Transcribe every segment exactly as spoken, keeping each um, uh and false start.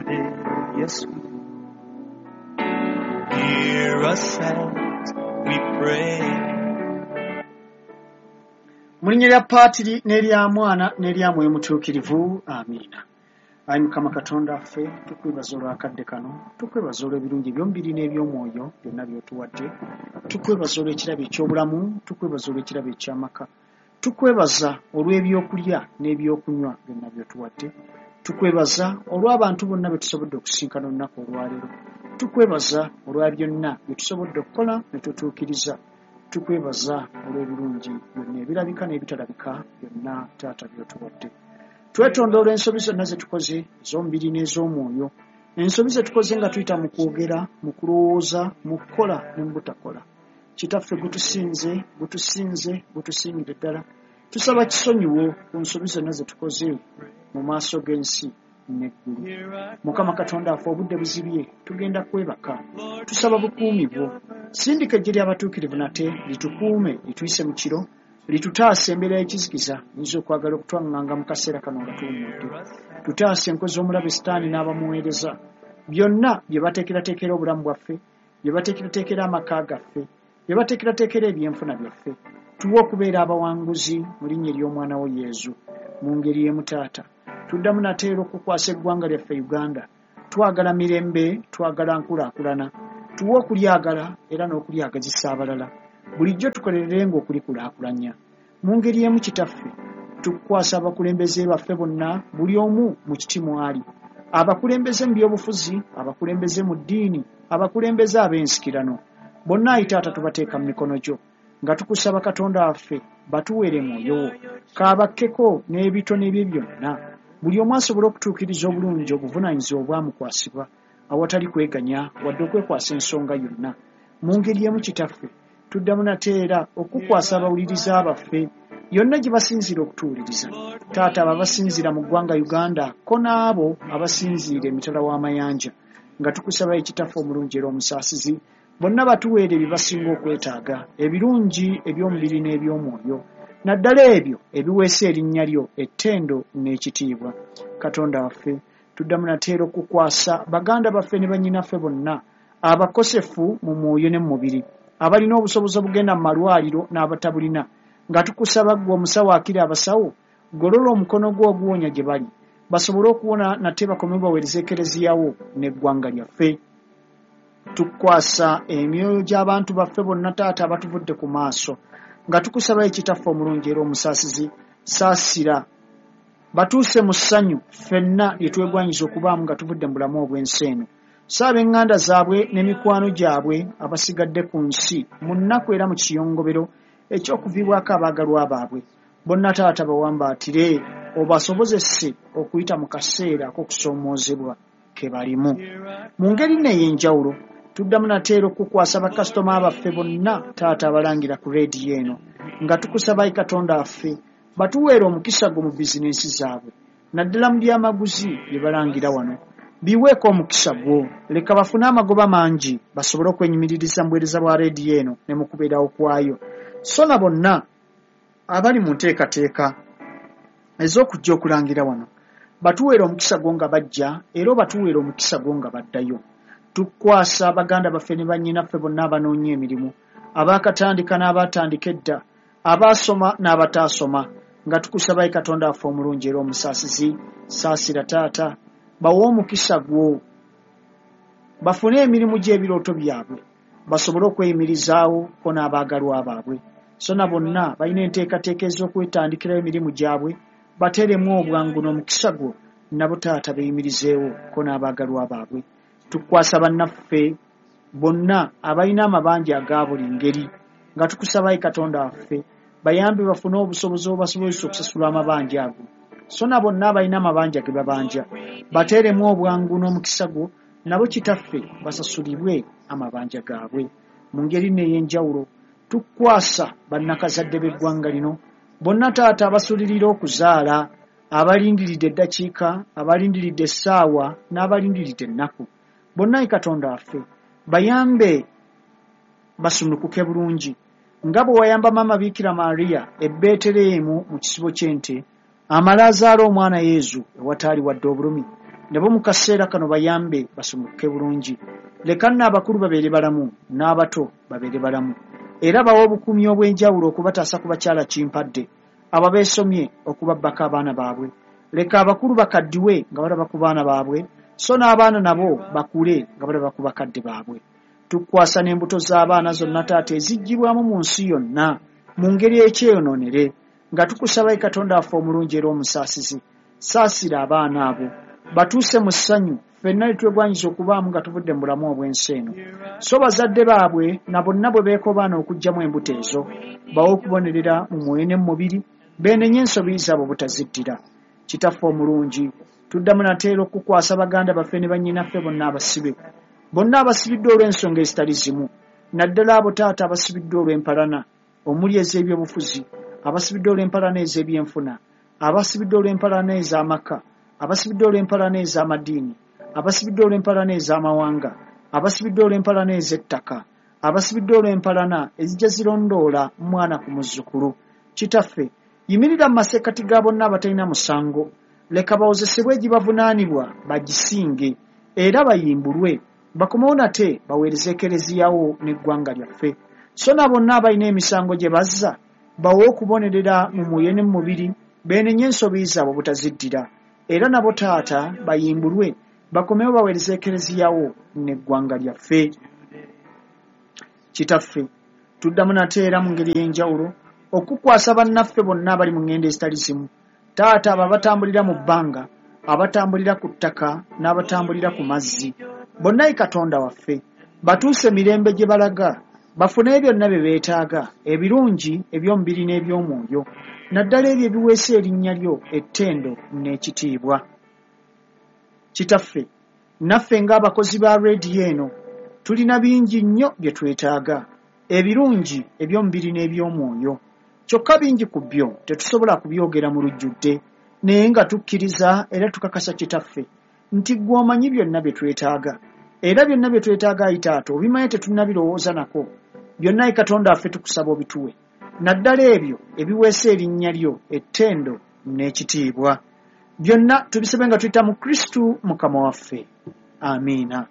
Today, yes, we do. Hear us as we pray. Mulinnya lya Paatiri n'erya Mwana n'erya Mwoyo Mutuukirivu. Amiina. Ayi Mukama Katonda ffe tukwebaza olw'akadde kano, tukwebaza olw'ebirungi by'omubiri n'eby'omwoyo byonna by'otuwadde, tukwebaza olw'ekirabo eky'obulamu, tukwebaza olw'ekirabo eky'amaka, tukwebaza olw'ebyokulya n'ebyokunywa byonna by'otuwadde, tukwebaza olw'abantu bonna be tusobodde okusinkana olunaku olwaleero, tukwebaza olwa byonna bye tusobodde okukola ne tutuukiriza, tukwebaza olw'ebirungi byonna ebirabika n'ebitalabika byonna Taata by'otuwadde. Twetonda olw'ensobi zonna ze tukoze ez'omubiri n'ez'omwoyo, ensobi ze tukoze nga tuyita mu kwogera, mu kulowooza, mu kukola ne mu butakola. Kitaffe gutusinze, gutusinze, gutusiimire ddala. Tusaba kisonyiwo ku nsobi zonna ze tukoze mu maaso g'ensi n'eggulu. Mukama Katonda affe obudde buzibye, tugenda kwebaka. Tusaba bukuumi bwo. Sindika eggye ly'abatuukirivu nate litukuume, lituyise mu kiro, litutaase embeera y'ekizikiza nyiza okwagala okutwaŋŋanga mu kaseera kano nga tuwummudde. Tutaase enkozi z'omulabe Sitaani n'abamuweereza. Byonna bye bateekerateekera obulamu bwaffe, bye bateekerateekera amaka gaffe, bye bateekerateekera ebyenfuna byaffe. Tuwe okubeera abawanguzi mu linnya ery'Omwana wo Yesu. Mu ngeri y'emu Taata, tuddamu nateera okukwasa eggwanga lyaffe Uganda. Twagala mirembe, twagala nkulaakulana. Tuwe okulyagala era n'okulyagazisa abalala. Bulijjo tukolerenga okulikulaakulanya. Mu ngeri y'emu Kitaffe, tukwasa abakulembeze baffe bonna, buli omu mu kiti mwali. Abakulembeze mu byobufuzi, abakulembeze mu ddiini, abakulembeze ab'ensikirano. Bonna ayi Taata tubateeka mu mikono gyo, nga tukusaba Katonda waffe batuweere mwoyo wo. Kaabakkeko n'ebitone bye byonna. Buli omu asobole okutuukiriza obulungi obuvunaanyizibwa obwamukwasibwa, awatali kweganya wadde okwekwasa ensonga yonna. Mu ngeri y'emu Kitaffe, tuddamu nateera okukwasa abawuliriza abaffe yonna gye basinziira okutuwuliriza. Taata abo abasinziira mu ggwanga Uganda ko n'abo abasinziira emitala w'amayanja, nga tukusaba Ekitaffe omulungi era omusaasizi, bonna batuweere bye basinga okwetaaga, ebirungi eby'omubiri n'eby'omwoyo, naddala ebyo ebiweesa erinnya lyo ettendo n'ekitiibwa. Katonda waffe, tuddamu nateera okukwasa baganda baffe ne bannyinaffe bonna abakosefu mu mwoyo ne mu mubiri, abalina obusobozi obugenda mu malwaliro n'abatabulina, nga tukusaba ggwe omusawo akiri abasawo, golola omukono gwo oguwonya gye bali, basobole okuwona nate bakome baweereza ekereziya wo n'eggwanga lyaffe. Tukwasa emyoyo gy'abantu baffe bonna Taata abatuvudde ku maaso, nga tukusaba Ekitaffe omulungi era omusaasizi, saasira batuuse mu ssanyu ffenna lye twegwanyiza okubaamu nga tuvudde mu bulamu obw'ensi eno. Saaba eŋŋanda zaabwe n'emikwano gyabwe abasigadde ku nsi mu nnaku era mu kiyongobero eky'okuviibwako abaagalwa baabwe. Bonna Taata bawambaatire, obasobozese okuyita mu kaseera ak'okusoomoozebwa ke balimu. Mu ngeri nno ey'enjawulo, tuddamu nateera okukwasa bakasitoma baffe bonna Taata abalangira ku leediyo eno, nga tukusaba Katonda waffe batuweere omukisa gwo mu bizinensi zaabwe, naddala mu byamaguzi bye balangira wano. Biweeko omukisa gwo, leka bafune amagoba mangi basobole okwenyimiririza mu buweereza bwa leediyo eno ne mu kubeerawo kwayo. So na bonna abali mu nteekateeka ez'okujja okulangira wano, batuweere omukisa gwo nga bajja era batuweere omukisa gwo nga baddayo. Tukwasa baganda baffe ne bannyinaffe bonna abanoonya emirimu, abaakatandika n'abaatandika edda, abaasoma n'abataasoma, nga tukusaba Katonda waffe omulungi era omusaasizi, saasira Taata, bawe omukisa gwo, bafune emirimu gy'ebirooto byabwe, basobole okweyimirizaawo ko n'abaagalwa baabwe. So na bonna balina enteekateeka ez'okwetandikirawo emirimu gyabwe, bateeremu obwangu n'omukisa gwo, nabo Taata beeyimirizeewo ko n'abaagalwa baabwe. Tukwasa bannaffe bonna abalina amabanja aga buli ngeri, nga tukusaba Katonda waffe bayambe bafune obusobozi obubasobozesa okusasula amabanja ago. So na bonna abalina amabanja ge babanja, bateeremu obwangu n'omukisa gwo, nabo Kitaffe basasulibwe amabanja gaabwe. Mu ngeri n'ey'enjawulo, tukwasa bannakazadde b'eggwanga lino bonna Taata abasulirira okuzaala, abalindiridde eddakiika, abalindiridde essaawa n'abalindiridde ennaku. Bonna Katonda waffe bayambe basumukuke bulungi, nga bwe wayamba Maama Biikira Maria e Betelehemu mu kisibo ky'ente, amala azaala omwana Yesu ewataali wadde obulumi. ne bo mu kaseera kano bayambe basumuke bulungi. Leka n'abakulu babeere balamu n'abato babeere balamu, era bawa obukuumi obw'enjawulo okubataasa ku bakyala kimpadde abo beesomye okubabbako abaana baabwe. Leka abakulu bakaddiwe nga balaba ku baana baabwe, so n'abaana nabo bakule nga balaba ku bakadde baabwe. Tukwasa n'embuto z'abaana zonna taata eziggyibwamu mu nsi yonna mu ngeri ekyeyonoonere, nga tukusaba Ayi Katonda waffe omulungi era omusaasizi, saasira abaana abo batuuse mu ssanyu ffenna ne twegwanyiza okubaamu nga tuvudde mu bulamu obw'ensi eno. So bazadde baabwe na bonna bwe beekobaana okuggyamu embuto ezo, bawe okubonerera mu mwoyo ne mu mubiri, beenenye ensobi zaabwe butaziddira. Kitaffe omulungi, tuddamu nateera okukwasa baganda baffe ne bannyinaffe bonna abasibe, bonna abasibiddwe olw'ensonga ezitali zimu, naddala abo taata abasibiddwe olw'empalana omuli ez'ebyobufuzi, abasibiddwe olw'empalana ez'ebyenfuna, abasibiddwe olw'empalana ez'amaka, abasibiddwe olw'empalana ez'amadiini, abasibiddwe olw'empalana ez'amawanga, abasibiddwe olw'empalana ez'ettaka, abasibiddwe olw'empalana ezijja zirondoola mwana ku muzzukulu. Kitaffe, yimirira mu masekkati ga bonna abatalina musango, leka bawozesebwe egibavunaanibwa bagisinge, era bayimbulwe, bakomewo nate baweereze ekereziyawo n'eggwanga lyaffe. So na bonna abalina emisango gye bazza, bawe okubonerera mu mwoyo ne mu mubiri, beenenye ensobi zaabwe butaziddira, era nabo taata bayimbulwe, bakomewo baweereze ekereziyawo n'eggwanga lyaffe. Kitaffe, tuddamu nateera mu ngeri ey'enjawulo okukwasa bannaffe bonna abali mu ngendo ezitali zimu, taata abo abatambulira mu bbanga, abatambulira ku ttaka n'abatambulira ku mazzi, bonna Ayi Katonda waffe batuuse mirembe gye balaga, bafune byonna bye beetaaga, ebirungi eby'omubiri n'eby'omwoyo, naddala ebyo ebiweesa erinnya lyo ettendo n'ekitiibwa. Kitaffe, naffe ng'abakozi ba leediyo eno tulina bingi nnyo bye twetaaga, ebirungi eby'omubiri n'eby'omwoyo, kyokka bingi ku byo tetusobola kubyogera mu lujjudde, naye nga tukkiriza era tukakasa Kitaffe nti ggwe omanyi byonna bye twetaaga, era byonna bye twetaaga Ayi Taata obimanyi tetunnabirowooza nako. Byonna Ayi Katonda waffe tukusaba obituwe, naddala ebyo ebiweesa erinnya lyo ettendo n'ekitiibwa. Byonna tubisebe nga tuyita mu Kristu Mukama waffe. Amiina.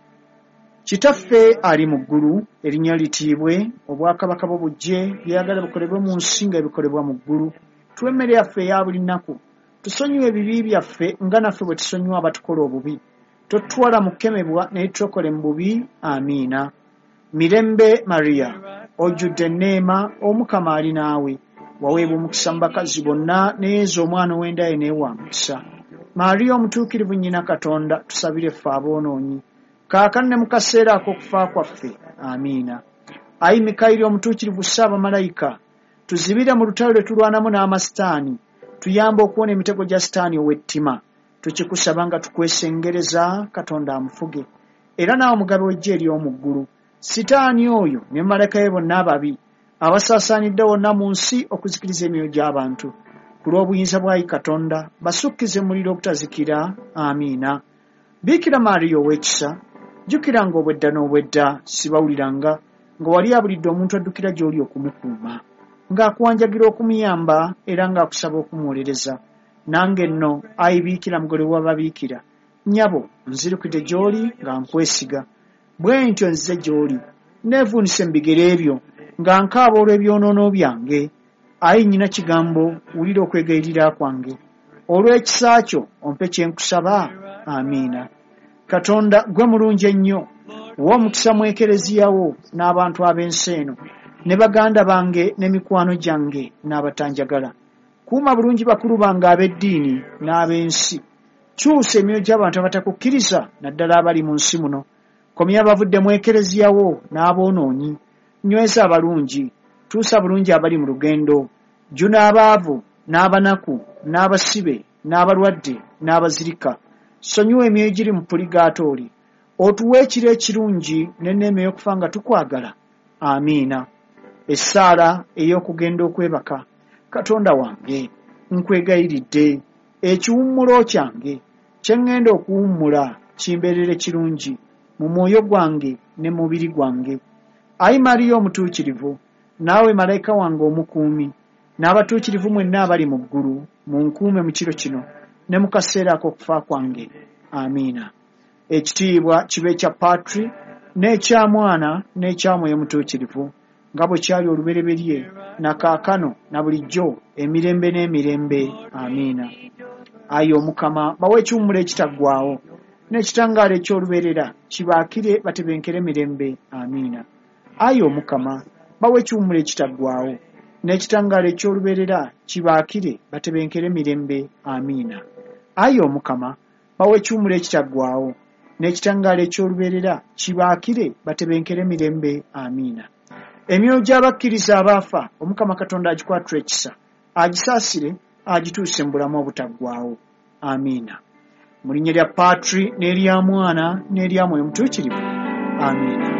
Kitaffe ali mu ggulu, erinnya litiibwe, obwakabaka bwo bujje, byagala bikolebwe mu nsi nga bikolebwa mu ggulu. Tuwe emmere yaffe eya buli nnaku, tusonyiwe ebibi byaffe nga naffe bwe tusonyiwa abatukola obubi, totutwala mu kukemebwa naye tutokole mu bubi. Amiina. Mirembe Maria, ojjudde enneema, Omukama ali naawe, waweebwa omukisa mu bakazi bonna, n'ezo omwana ow'endaye n'ewa mukisa. Maria omutuukirivu nnyina Katonda, tusabire ffe aboonoonyi, kaakano ne mu kaseera ak'okufa kwaffe. Amiina. Ayi Mikayiri omutuukirivu Ssaabamalayika, tuzibire mu lutalo lwe tulwanamu n'amasitaani, tuyambe okuwona emitego gya sitaani ow'ettima. Tukikusaba nga tukwesengereza, Katonda amufuge, era naawe omugabe w'eggye ery'omu ggulu, sitaani oyo ne malayika be bonna ababi abasaasaanidde wonna mu nsi okuzikiriza emyoyo gy'abantu, ku lw'obuyinza bwa Ayi Katonda basukkize muliro obutazikira. Amiina. Biikira Maariya ow'ekisa, jjukira ng'obwedda n'obwedda sibawuliranga nga wali abulidde omuntu addukira gy'oli okumukuuma, ng'akuwanjagira okumuyamba era ng'akusaba okumuwolereza. Nange nno Ayi Biikira mugole w'ababiikira, nnyabo nzirukidde gy'oli nga nkwesiga, bwe ntyo nzize gy'oli neevuunise mu bigere ebyo nga nkaaba olw'ebyonoono byange. Ayi nnyina kigambo, wulira okwegayirira kwange, olw'ekisa kyo ompe kye nkusaba. Amiina. Katonda gwe mulungi ennyo, wa omukisa mu ekereziyawo n'abantu ab'ensi eno, ne baganda bange ne mikwano gyange n'abatanjagala. Kuuma bulungi bakulu bange ab'eddiini n'ab'ensi, kyusa emyoyo gy'abantu abatakukkiriza naddala abali mu nsi muno, komya abavudde mu ekereziyawo n'aboonoonyi, nyweza abalungi, tuusa bulungi abali mu lugendo, jjuna abaavu n'abanaku n'abasibe n'abalwadde n'abazirika, sonyiwa emyoyo giri mu puligatooli, otuwe ekiro ekirungi n'enneema ey'okufa nga tukwagala. Amiina. Essaala ey'okugenda okwebaka, Katonda wange nkwegayiridde, ekiwummulo kyange kye ŋŋenda okuwummula kimbeerere kirungi mu mwoyo gwange ne mubiri gwange. Ayi Mariya omutuukirivu, naawe malayika wange omukuumi, n'abatuukirivu mwenna abali mu ggulu, munkuume mu kiro kino ne mu kaseera ak'okufa kwange. amiina. Ekitiibwa kibe kya Patri n'ekya Mwana n'ekya Mwoyo Mutuukirivu nga bwe kyali olubereberye na kaakano na bulijjo emirembe n'emirembe, amiina. Ayi Omukama bawe ekiwummulo ekitaggwaawo n'ekitangaala eky'olubeerera kibaakire batebenkere mirembe, amiina. Ayi Omukama bawe ekiwummulo ekitaggwaawo n'ekitangaala eky'olubeerera kibaakire batebenkere mirembe, amiina. Ayi Omukama bawe ekiwummulo ekitaggwaawo n'ekitangaala eky'olubeerera kibaakire batebenkere mirembe, amiina. Emyoyo gy'abakkiriza abaafa Omukama Katonda agikwatire ekisa, agisaasire, agituuse mu bulamu obutaggwaawo, amiina. Mu linnya lya Patri n'erya Mwana n'erya Mwoyo Mutuukirivu, amiina.